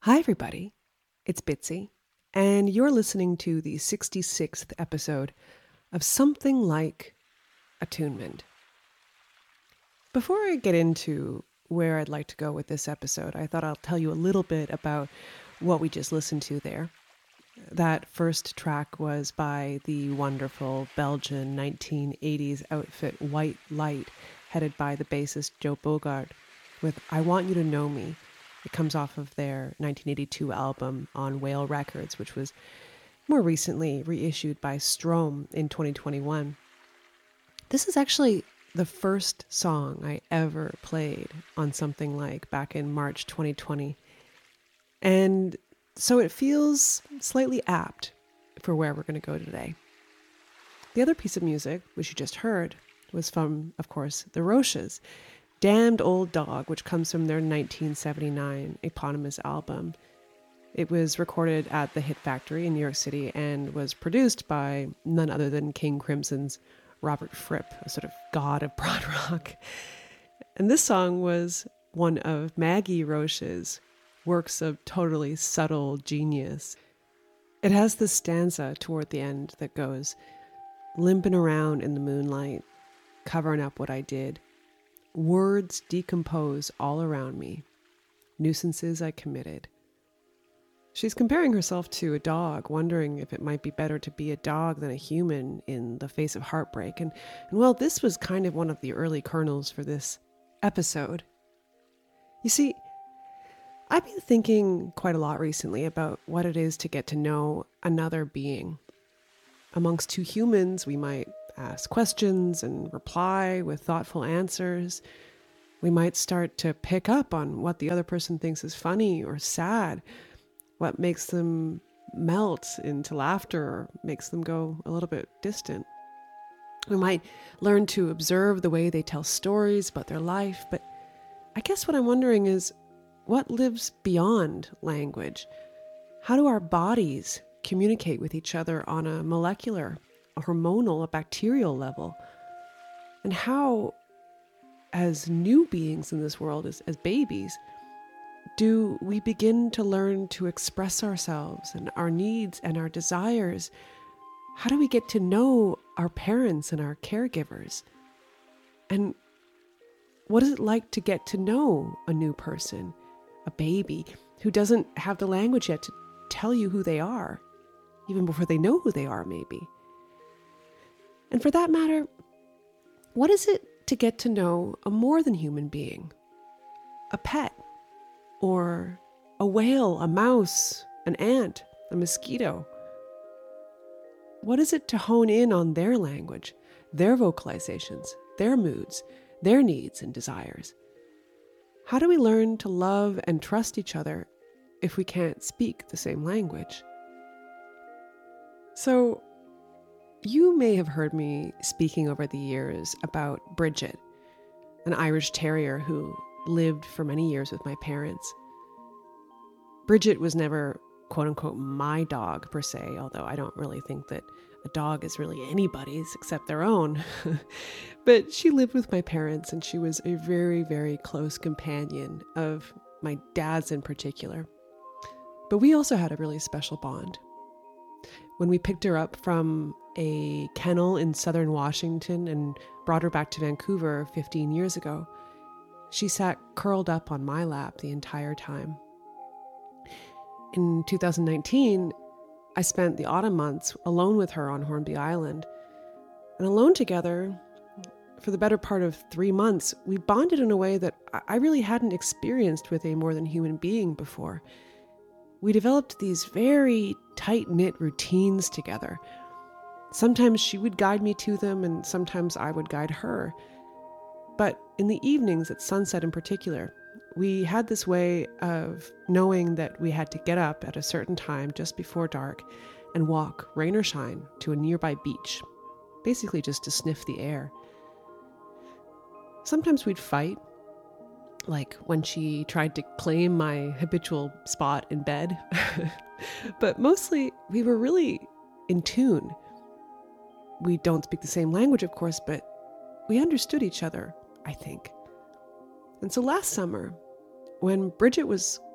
Hi, everybody. It's Bitsy, and you're listening to the 66th episode of Something Like Attunement. Before I get into where I'd like to go with this episode, I thought I'll tell you a little bit about what we just listened to there. That first track was by the wonderful Belgian 1980s outfit White Light, headed by the bassist Joe Bogart, with I Want You to Know Me. It comes off of their 1982 album on Whale Records, which was more recently reissued by Strom in 2021. This is actually the first song I ever played on Something Like back in March 2020. And so it feels slightly apt for where we're going to go today. The other piece of music, which you just heard, was from, of course, the Roches. Damned Old Dog, which comes from their 1979 eponymous album. It was recorded at the Hit Factory in New York City and was produced by none other than King Crimson's Robert Fripp, a sort of god of prog rock. And this song was one of Maggie Roche's works of totally subtle genius. It has this stanza toward the end that goes, "Limping around in the moonlight, covering up what I did. Words decompose all around me. Nuisances I committed." She's comparing herself to a dog, wondering if it might be better to be a dog than a human in the face of heartbreak. And well, this was kind of one of the early kernels for this episode. You see, I've been thinking quite a lot recently about what it is to get to know another being. Amongst two humans, we might ask questions and reply with thoughtful answers. We might start to pick up on what the other person thinks is funny or sad, what makes them melt into laughter or makes them go a little bit distant. We might learn to observe the way they tell stories about their life, but I guess what I'm wondering is, what lives beyond language? How do our bodies communicate with each other on a molecular, a hormonal, a bacterial level? And how, as new beings in this world, as babies, do we begin to learn to express ourselves and our needs and our desires? How do we get to know our parents and our caregivers? And what is it like to get to know a new person, a baby, who doesn't have the language yet to tell you who they are, even before they know who they are, maybe? And for that matter, what is it to get to know a more than human being? A pet, or a whale, a mouse, an ant, a mosquito? What is it to hone in on their language, their vocalizations, their moods, their needs and desires? How do we learn to love and trust each other if we can't speak the same language? So, you may have heard me speaking over the years about Bridget, an Irish terrier who lived for many years with my parents. Bridget was never, quote unquote, my dog per se, although I don't really think that a dog is really anybody's except their own. But she lived with my parents, and she was a very, very close companion of my dad's in particular. But we also had a really special bond. When we picked her up from a kennel in southern Washington and brought her back to Vancouver 15 years ago, she sat curled up on my lap the entire time. In 2019, I spent the autumn months alone with her on Hornby Island. And alone together, for the better part of 3 months, we bonded in a way that I really hadn't experienced with a more than human being before. We developed these very tight-knit routines together. Sometimes she would guide me to them, and sometimes I would guide her. But in the evenings, at sunset in particular, we had this way of knowing that we had to get up at a certain time just before dark and walk, rain or shine, to a nearby beach, basically just to sniff the air. Sometimes we'd fight, like when she tried to claim my habitual spot in bed. But mostly we were really in tune. We don't speak the same language, of course, but we understood each other, I think. And so last summer, when Bridget was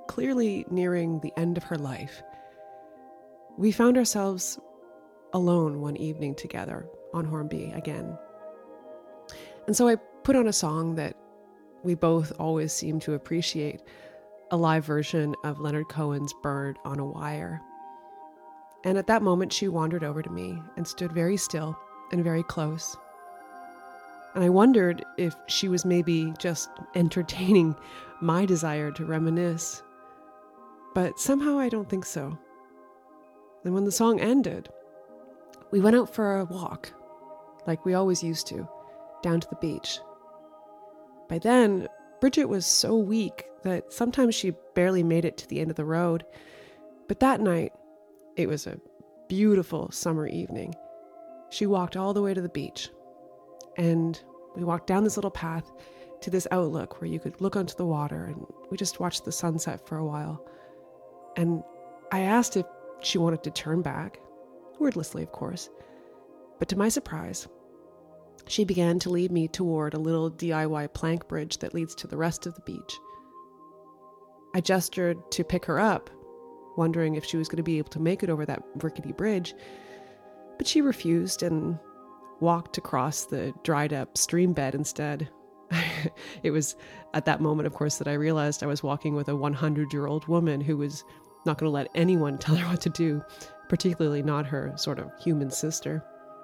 clearly nearing the end of her life, we found ourselves alone one evening together on Hornby again. And so I put on a song that we both always seem to appreciate, a live version of Leonard Cohen's Bird on a Wire. And at that moment, she wandered over to me and stood very still and very close. And I wondered if she was maybe just entertaining my desire to reminisce. But somehow I don't think so. And when the song ended, we went out for a walk, like we always used to, down to the beach. By then, Bridget was so weak that sometimes she barely made it to the end of the road. But that night, it was a beautiful summer evening. She walked all the way to the beach, and we walked down this little path to this outlook where you could look onto the water, and we just watched the sunset for a while. And I asked if she wanted to turn back, wordlessly, of course. But to my surprise, she began to lead me toward a little DIY plank bridge that leads to the rest of the beach. I gestured to pick her up, wondering if she was going to be able to make it over that rickety bridge, but she refused and walked across the dried up stream bed instead. It was at that moment, of course, that I realized I was walking with a 100-year-old woman who was not going to let anyone tell her what to do, particularly not her sort of human sister.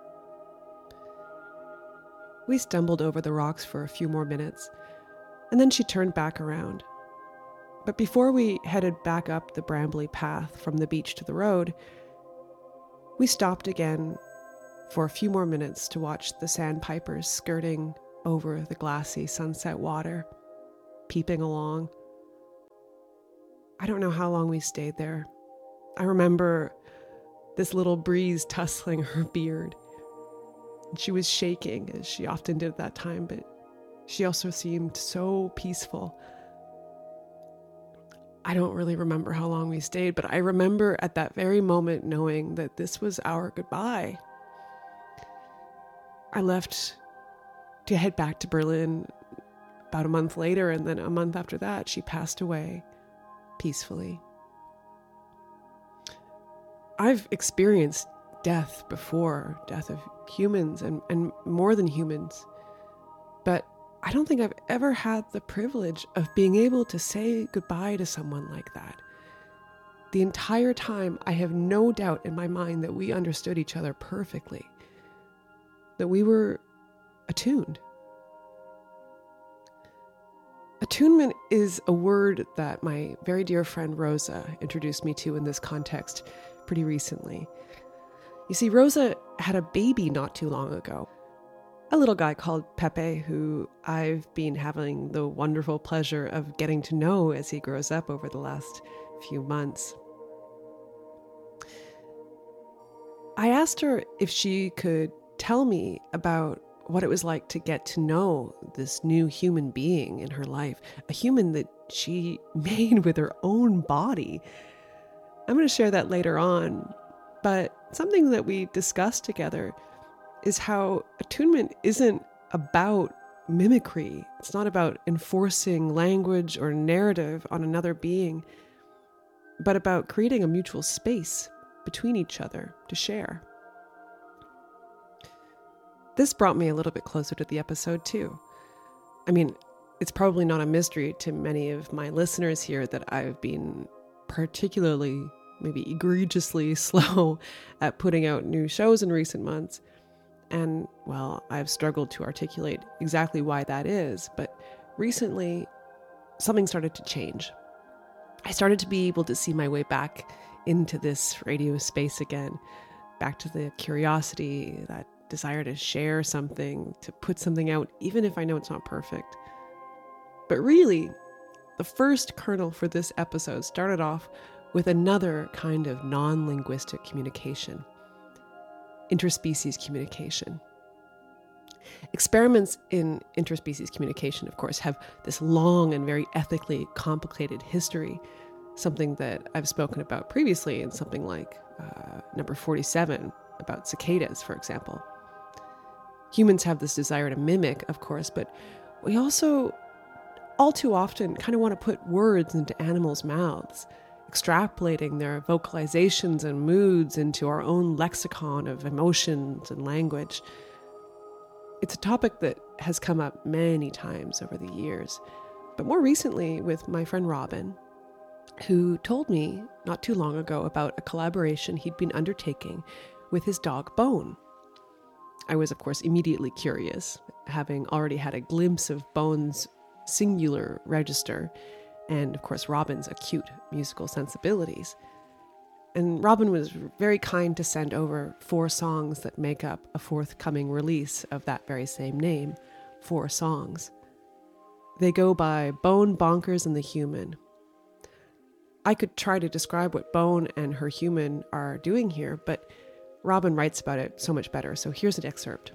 We stumbled over the rocks for a few more minutes, and then she turned back around. But before we headed back up the brambly path from the beach to the road, we stopped again for a few more minutes to watch the sandpipers skirting over the glassy sunset water, peeping along. I don't know how long we stayed there. I remember this little breeze tussling her beard. She was shaking, as she often did at that time, but she also seemed so peaceful. I don't really remember how long we stayed, but I remember at that very moment knowing that this was our goodbye. I left to head back to Berlin about a month later, and then a month after that, she passed away peacefully. I've experienced death before, death of humans and more than humans, but I don't think I've ever had the privilege of being able to say goodbye to someone like that. The entire time, I have no doubt in my mind that we understood each other perfectly, that we were attuned. Attunement is a word that my very dear friend Rosa introduced me to in this context pretty recently. You see, Rosa had a baby not too long ago. A little guy called Pepe, who I've been having the wonderful pleasure of getting to know as he grows up over the last few months. I asked her if she could tell me about what it was like to get to know this new human being in her life, a human that she made with her own body. I'm going to share that later on, but something that we discussed together is how attunement isn't about mimicry. It's not about enforcing language or narrative on another being, but about creating a mutual space between each other to share. This brought me a little bit closer to the episode too. I mean, it's probably not a mystery to many of my listeners here that I've been particularly, maybe egregiously slow at putting out new shows in recent months. And, well, I've struggled to articulate exactly why that is, but recently something started to change. I started to be able to see my way back into this radio space again, back to the curiosity, that desire to share something, to put something out, even if I know it's not perfect. But really, the first kernel for this episode started off with another kind of non-linguistic communication. Interspecies communication. Experiments in interspecies communication, of course, have this long and very ethically complicated history, something that I've spoken about previously in something like number 47, about cicadas, for example. Humans have this desire to mimic, of course, but we also all too often kind of want to put words into animals' mouths, extrapolating their vocalizations and moods into our own lexicon of emotions and language. It's a topic that has come up many times over the years, but more recently with my friend Robin, who told me not too long ago about a collaboration he'd been undertaking with his dog Bone. I was, of course, immediately curious, having already had a glimpse of Bone's singular register and, of course, Robin's acute musical sensibilities. And Robin was very kind to send over 4 songs that make up a forthcoming release of that very same name, 4 songs. They go by Bone, Bonkers, and the Human. I could try to describe what Bone and her human are doing here, but Robin writes about it so much better, so here's an excerpt.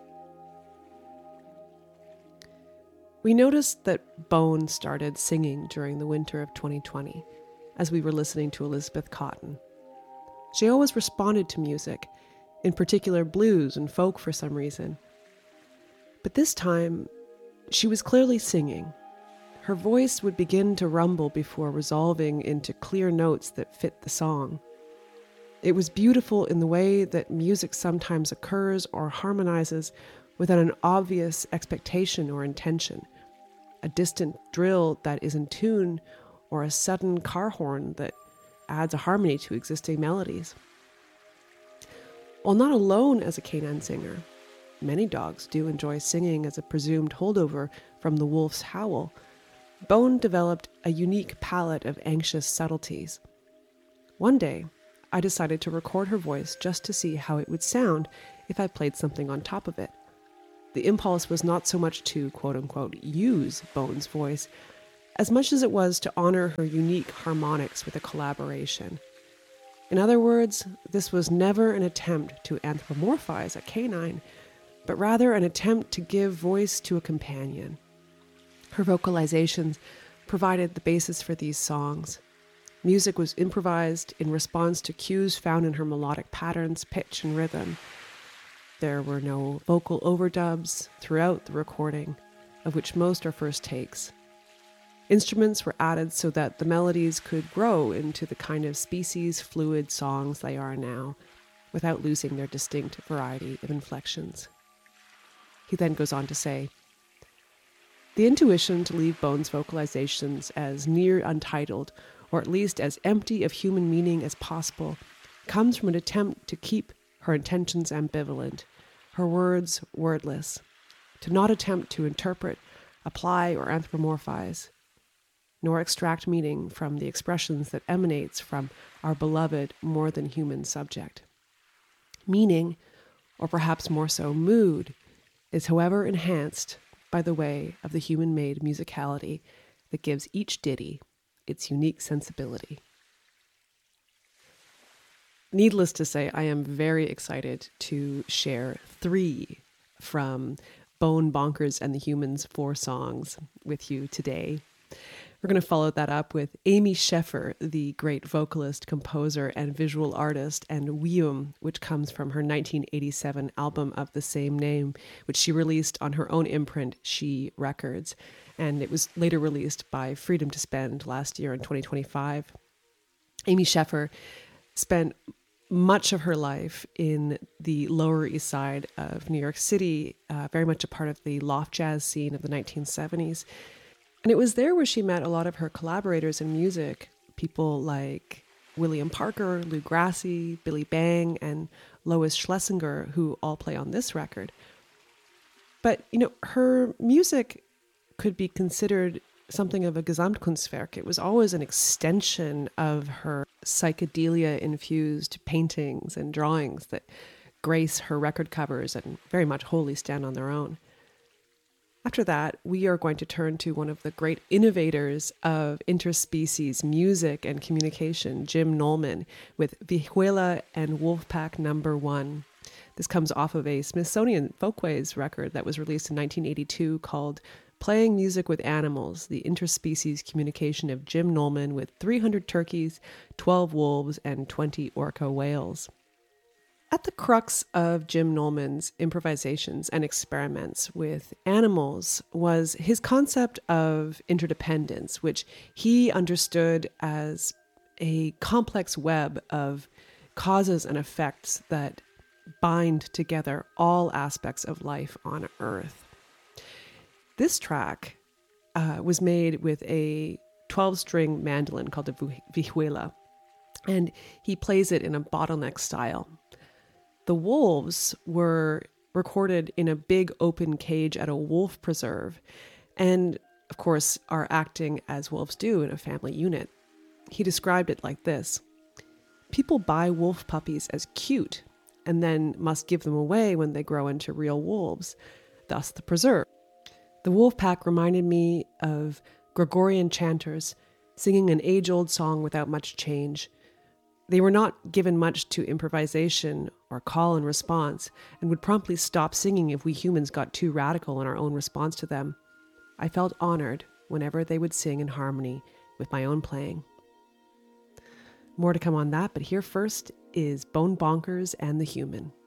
We noticed that Bone started singing during the winter of 2020, as we were listening to Elizabeth Cotten. She always responded to music, in particular blues and folk for some reason. But this time, she was clearly singing. Her voice would begin to rumble before resolving into clear notes that fit the song. It was beautiful in the way that music sometimes occurs or harmonizes without an obvious expectation or intention. A distant drill that is in tune, or a sudden car horn that adds a harmony to existing melodies. While not alone as a canine singer, many dogs do enjoy singing as a presumed holdover from the wolf's howl. Bone developed a unique palette of anxious subtleties. One day, I decided to record her voice just to see how it would sound if I played something on top of it. The impulse was not so much to, quote-unquote, use Bone's voice, as much as it was to honor her unique harmonics with a collaboration. In other words, this was never an attempt to anthropomorphize a canine, but rather an attempt to give voice to a companion. Her vocalizations provided the basis for these songs. Music was improvised in response to cues found in her melodic patterns, pitch, and rhythm. There were no vocal overdubs throughout the recording, of which most are first takes. Instruments were added so that the melodies could grow into the kind of species-fluid songs they are now, without losing their distinct variety of inflections. He then goes on to say, the intuition to leave Bone's vocalizations as near untitled, or at least as empty of human meaning as possible, comes from an attempt to keep her intentions ambivalent, her words wordless, to not attempt to interpret, apply, or anthropomorphize, nor extract meaning from the expressions that emanates from our beloved more than human subject. Meaning, or perhaps more so mood, is however enhanced by the way of the human-made musicality that gives each ditty its unique sensibility. Needless to say, I am very excited to share 3 from Bone, Bonkers, and the Human's 4 songs with you today. We're going to follow that up with Amy Scheffer, the great vocalist, composer, and visual artist, and Wium, which comes from her 1987 album of the same name, which she released on her own imprint, She Records. And it was later released by Freedom to Spend last year in 2025. Amy Scheffer spent much of her life in the Lower East Side of New York City, very much a part of the loft jazz scene of the 1970s. And it was there where she met a lot of her collaborators in music, people like William Parker, Lou Grassi, Billy Bang, and Lois Schlesinger, who all play on this record. But, her music could be considered something of a Gesamtkunstwerk. It was always an extension of her psychedelia-infused paintings and drawings that grace her record covers and very much wholly stand on their own. After that, we are going to turn to one of the great innovators of interspecies music and communication, Jim Nolman, with Vihuela and Wolfpack Number 1. This comes off of a Smithsonian Folkways record that was released in 1982 called Playing Music with Animals, the interspecies communication of Jim Nolman with 300 turkeys, 12 wolves, and 20 orca whales. At the crux of Jim Nolman's improvisations and experiments with animals was his concept of interdependence, which he understood as a complex web of causes and effects that bind together all aspects of life on Earth. This track was made with a 12-string mandolin called a vihuela, and he plays it in a bottleneck style. The wolves were recorded in a big open cage at a wolf preserve, and of course are acting as wolves do in a family unit. He described it like this: people buy wolf puppies as cute and then must give them away when they grow into real wolves, thus the preserve. The wolf pack reminded me of Gregorian chanters singing an age-old song without much change. They were not given much to improvisation or call and response, and would promptly stop singing if we humans got too radical in our own response to them. I felt honored whenever they would sing in harmony with my own playing. More to come on that, but here first is Bone Bonkers and the Human.